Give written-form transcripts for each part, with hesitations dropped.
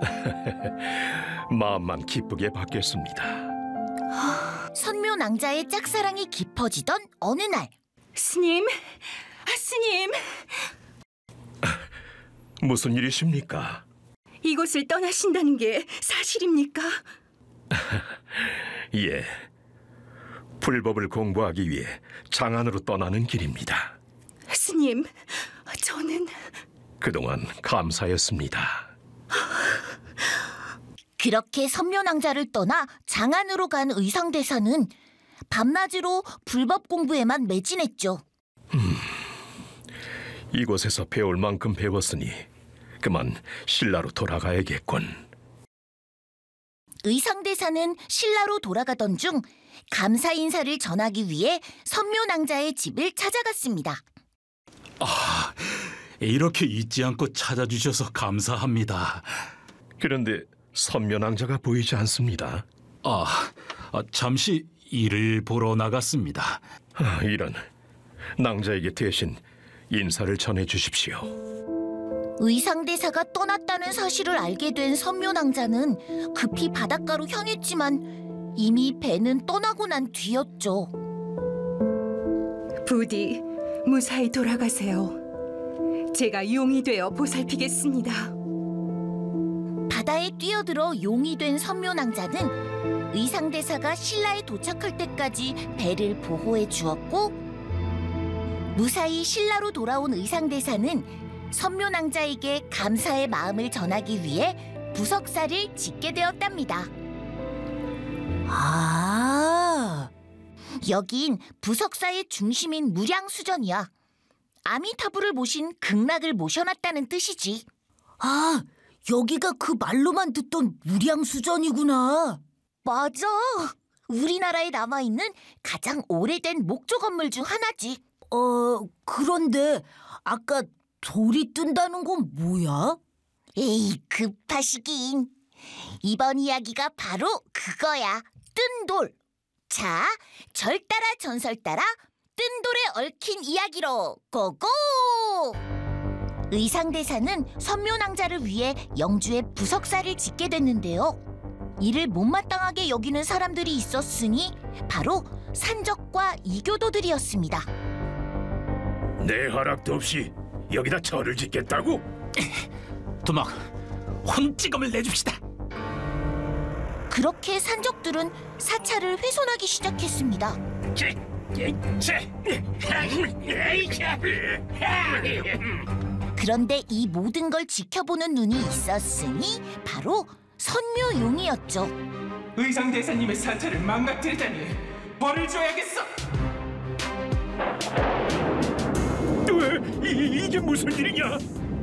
마음만 기쁘게 받겠습니다. 선묘낭자의 짝사랑이 깊어지던 어느 날, 스님, 스님, 무슨 일이십니까? 이곳을 떠나신다는 게 사실입니까? 예, 불법을 공부하기 위해 장안으로 떠나는 길입니다. 스님, 저는 그동안 감사했습니다. 그렇게 선묘낭자를 떠나 장안으로 간 의상대사는 밤낮으로 불법 공부에만 매진했죠. 이곳에서 배울 만큼 배웠으니 그만 신라로 돌아가야겠군. 의상대사는 신라로 돌아가던 중 감사 인사를 전하기 위해 선묘낭자의 집을 찾아갔습니다. 이렇게 잊지 않고 찾아주셔서 감사합니다. 그런데 선묘낭자가 보이지 않습니다. 잠시 일을 보러 나갔습니다. 이런, 낭자에게 대신 인사를 전해 주십시오. 의상대사가 떠났다는 사실을 알게 된 선묘낭자는 급히 바닷가로 향했지만 이미 배는 떠나고 난 뒤였죠. 부디 무사히 돌아가세요. 제가 용이 되어 보살피겠습니다. 바다에 뛰어들어 용이 된 선묘낭자는 의상대사가 신라에 도착할 때까지 배를 보호해 주었고, 무사히 신라로 돌아온 의상대사는 선묘낭자에게 감사의 마음을 전하기 위해 부석사를 짓게 되었답니다. 여긴 부석사의 중심인 무량수전이야. 아미타불을 모신 극락을 모셔놨다는 뜻이지. 여기가 그 말로만 듣던 무량수전이구나. 맞아. 우리나라에 남아있는 가장 오래된 목조 건물 중 하나지. 그런데 아까 돌이 뜬다는 건 뭐야? 에이, 급하시긴. 이번 이야기가 바로 그거야. 뜬 돌. 자, 절 따라 전설 따라 뜬 돌에 얽힌 이야기로 고고! 의상대사는 선묘낭자를 위해 영주에 부석사를 짓게 됐는데요. 이를 못마땅하게 여기는 사람들이 있었으니 바로 산적과 이교도들이었습니다. 내 허락도 없이 여기다 절을 짓겠다고? 도막, 혼찌검을 내줍시다. 그렇게 산적들은 사찰을 훼손하기 시작했습니다. 그런데 이 모든 걸 지켜보는 눈이 있었으니 바로 선묘용이었죠. 의상대사님의 사찰을 망가뜨리다니 벌을 줘야겠어. 이게 무슨 일이냐?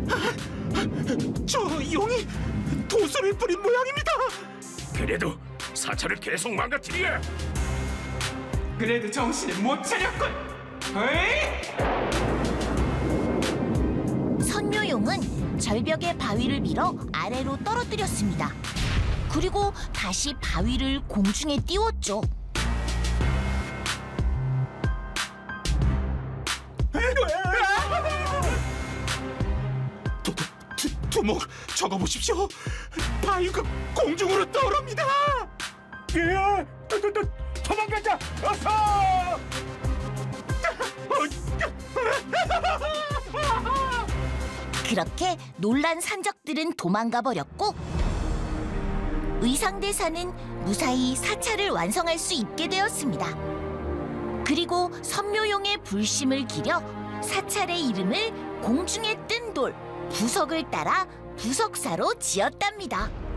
저 용이 도수를 뿌린 모양입니다. 그래도 사찰을 계속 망가뜨려. 그래도 정신을 못 차렸군. 어이? 선묘용은 절벽의 바위를 밀어 아래로 떨어뜨렸습니다. 그리고 다시 바위를 공중에 띄웠죠. 두목, 저거 보십시오. 바위가 공중으로 떠오릅니다. 도망가자! 어서! 그렇게 놀란 산적들은 도망가 버렸고, 의상대사는 무사히 사찰을 완성할 수 있게 되었습니다. 그리고 선묘용의 불심을 기려 사찰의 이름을 공중에 뜬 돌, 부석을 따라 부석사로 지었답니다.